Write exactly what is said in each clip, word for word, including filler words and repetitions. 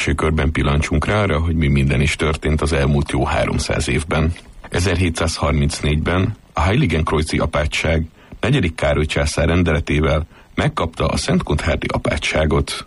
Első körben pillancsunk rá arra, hogy mi minden is történt az elmúlt jó háromszáz évben. ezerhétszázharmincnégyben a Heiligenkreuzi apátság negyedik Károly császár rendeletével megkapta a Szentgotthárdi apátságot.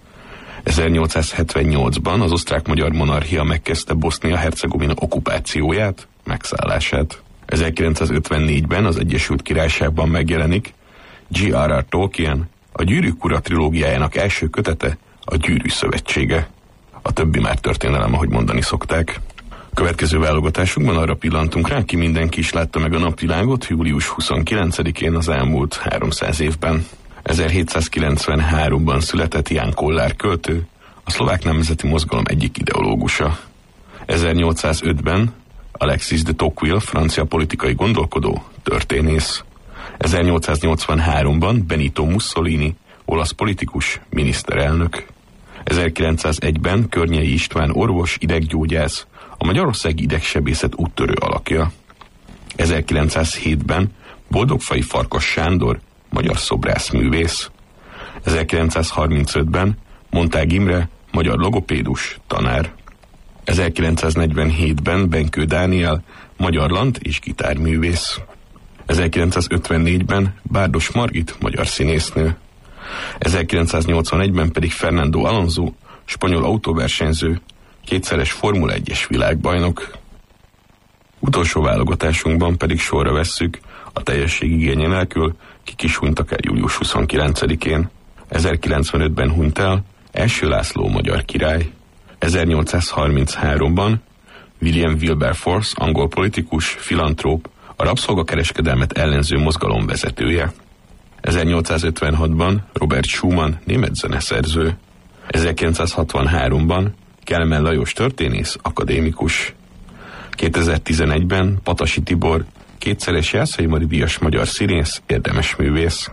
ezernyolcszázhetvennyolcban az osztrák-magyar monarchia megkezdte Bosznia-Hercegovina okupációját, megszállását. ezerkilencszázötvennégyben az Egyesült Királyságban megjelenik J R R Tolkien, a Gyűrűk ura trilógiájának első kötete, a Gyűrű szövetsége. A többi már történelem, ahogy mondani szokták. Következő válogatásunkban arra pillantunk rá, ki mindenki is látta meg a napvilágot július huszonkilencedikén az elmúlt háromszáz évben. ezerhétszázkilencvenháromban született Ján Kollár költő, a szlovák nemzeti mozgalom egyik ideológusa. ezernyolcszázötben Alexis de Tocqueville, francia politikai gondolkodó, történész. ezernyolcszáznyolcvanháromban Benito Mussolini, olasz politikus, miniszterelnök. ezerkilencszázegyben Környei István orvos, ideggyógyász, a Magyarországi idegsebészet úttörő alakja. ezerkilencszázhétben Boldogfai Farkas Sándor, magyar szobrászművész. ezerkilencszázharmincötben Montág Imre, magyar logopédus, tanár. ezerkilencszáznegyvenhétben Benkő Dániel, magyar lant- és gitárművész. ezerkilencszázötvennégyben Bárdos Margit, magyar színésznő. ezerkilencszáznyolcvanegyben pedig Fernando Alonso, spanyol autóversenyző, kétszeres Formula egyes világbajnok. Utolsó válogatásunkban pedig sorra vesszük a teljesség igénye nélkül, kik is hunytak el július huszonkilencedikén. ezerkilencvenötben hunyt el Első László magyar király. ezernyolcszázharmincháromban William Wilberforce, angol politikus, filantróp, a rabszolgakereskedelmet ellenző mozgalom vezetője. ezernyolcszázötvenhatban Robert Schumann, német zeneszerző. ezerkilencszázhatvanháromban Kelemen Lajos történész, akadémikus. kétezer-tizenegyben Patasi Tibor, kétszeres Jászai Mari díjas magyar színész, érdemes művész.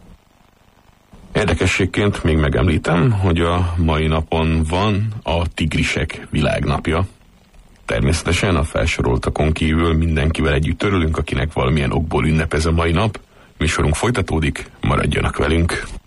Érdekességként még megemlítem, hogy a mai napon van a Tigrisek világnapja. Természetesen a felsoroltakon kívül mindenkivel együtt örülünk, akinek valamilyen okból ünnep ez a mai nap. Műsorunk folytatódik, maradjanak velünk!